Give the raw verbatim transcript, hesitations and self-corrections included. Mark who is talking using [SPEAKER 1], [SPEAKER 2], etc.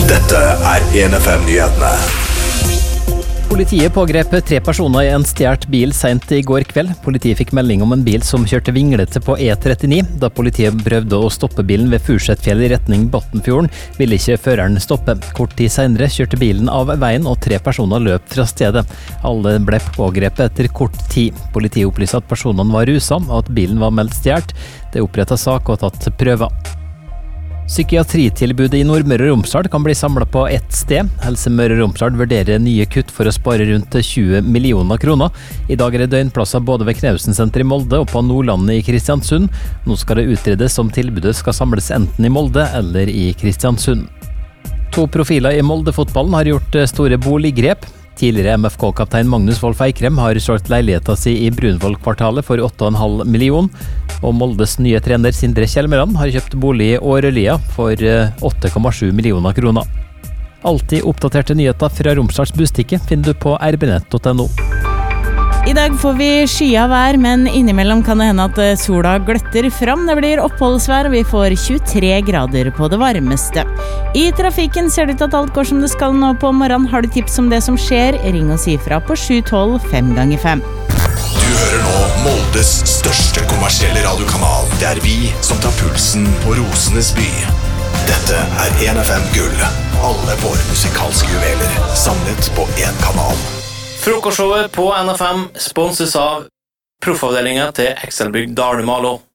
[SPEAKER 1] Dette er en F M-nyhetene.
[SPEAKER 2] Politiet pågrep tre personer i en stjert bil sent i går kveld. Politiet fikk melding om en bil som kjørte vinglete på E trettini. Da politiet prøvde å stoppe bilen ved Fursetfjell i retning Bottenfjorden, ville ikke føreren stoppe. Kort tid senere kjørte bilen av veien, og tre personer løp fra stedet. Alle ble pågrepet etter kort tid. Politiet opplyste at personene var rusa, og at bilen var meldt stjert. Det er opprettet sak og tatt prøver. Psykiatritilbudet i Nordmøre og Romsdal kan bli samlet på ett sted. Helse Møre og Romsdal vurderer nye kutt for å spare rundt tjue millioner kroner. I dag er det døgnplasser både ved Knausensenteret i Molde og på Nordlandet i Kristiansund. Nå skal det utredes om tilbudet skal samles enten i Molde eller i Kristiansund. To profiler i Molde-fotballen har gjort store boliggrep. Tidligere M F K-kaptein Magnus Wolff Eikrem har solgt leiligheten sin i Brunvoll-kvartalet for åtte komma fem million. Og Moldes nye trener Sindre Kjellmeland har kjøpt bolig i Årølia for åtte komma sju millioner kroner. Alltid oppdaterte nyheter fra Romsdals Bustikke finner du på r b nett punktum n o.
[SPEAKER 3] I dag får vi skya vær, men innimellom kan det hende at sola gløtter fram. Det blir oppholdsvær, og vi får tjuetre grader på det varmeste. I trafikken ser det ut at alt går som det skal nå på morgenen. Har du tips om det som skjer? Ring og si fra på sju tolv fem ganger fem.
[SPEAKER 1] Du hører nå Moldes største kommersielle radiokanal. Det er vi som tar pulsen på Rosenes by. Dette er en F M Gull. Alle våre musikalske juveler samlet på en kanal.
[SPEAKER 4] Frokostshowet på N F M sponses av proffavdelingen til Excelbygg Dalumalo.